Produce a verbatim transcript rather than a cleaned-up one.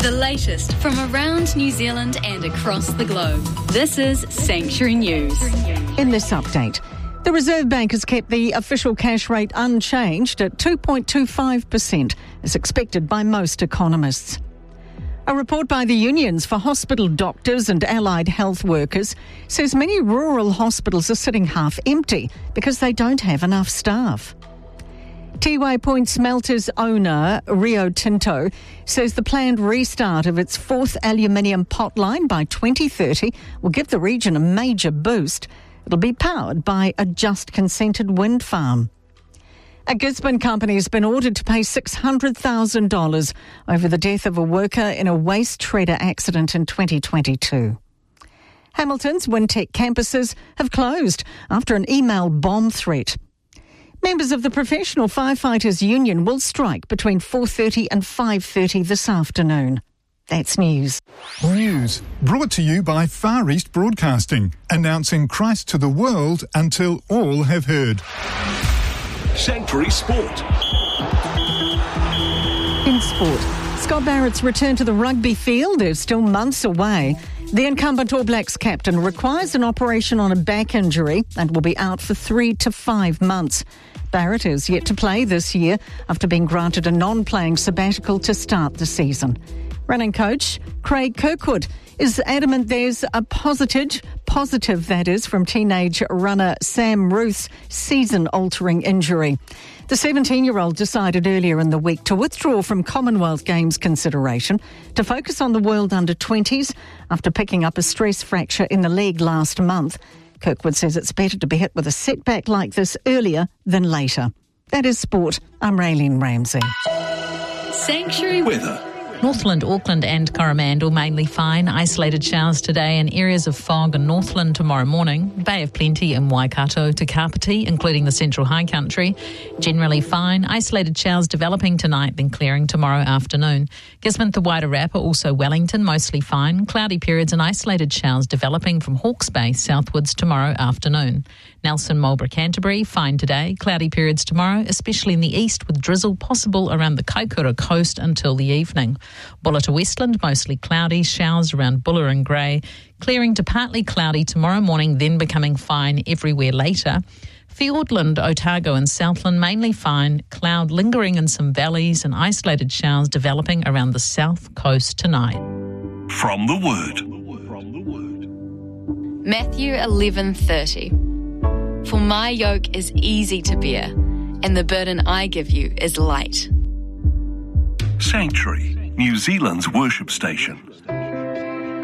The latest from around New Zealand and across the globe. This is Sanctuary News. In this update, the Reserve Bank has kept the official cash rate unchanged at two point two five percent, as expected by most economists. A report by the unions for hospital doctors and allied health workers says many rural hospitals are sitting half empty because they don't have enough staff. Tiwai Point Smelters owner Rio Tinto says the planned restart of its fourth aluminium pot line by twenty thirty will give the region a major boost. It'll be powered by a just consented wind farm. A Gisborne company has been ordered to pay six hundred thousand dollars over the death of a worker in a waste shredder accident in twenty twenty-two. Hamilton's Wintec campuses have closed after an email bomb threat. Members of the Professional Firefighters Union will strike between four thirty and five thirty this afternoon. That's news. News brought to you by Far East Broadcasting, announcing Christ to the world until all have heard. Sanctuary Sport. In sport, Scott Barrett's return to the rugby field is still months away. The incumbent All Blacks captain requires an operation on a back injury and will be out for three to five months. Barrett is yet to play this year after being granted a non-playing sabbatical to start the season. Running coach Craig Kirkwood is adamant there's a positive, positive that is, from teenage runner Sam Ruth's season-altering injury. The seventeen-year-old decided earlier in the week to withdraw from Commonwealth Games consideration to focus on the World under twenties after picking up a stress fracture in the leg last month. Kirkwood says it's better to be hit with a setback like this earlier than later. That is sport. I'm Raylene Ramsey. Sanctuary Weather. Northland, Auckland and Coromandel mainly fine. Isolated showers today and areas of fog in Northland tomorrow morning. Bay of Plenty in Waikato to Kapiti, including the Central High Country. Generally fine. Isolated showers developing tonight, then clearing tomorrow afternoon. Gisborne to Wairarapa, also Wellington, mostly fine. Cloudy periods and isolated showers developing from Hawke's Bay southwards tomorrow afternoon. Nelson, Marlborough, Canterbury, fine today. Cloudy periods tomorrow, especially in the east, with drizzle possible around the Kaikoura coast until the evening. Bulla to Westland, mostly cloudy, showers around Bulla and Grey. Clearing to partly cloudy tomorrow morning, then becoming fine everywhere later. Fiordland, Otago and Southland, mainly fine. Cloud lingering in some valleys and isolated showers developing around the south coast tonight. From the Word. Matthew eleven thirty. For my yoke is easy to bear, and the burden I give you is light. Sanctuary, New Zealand's worship station.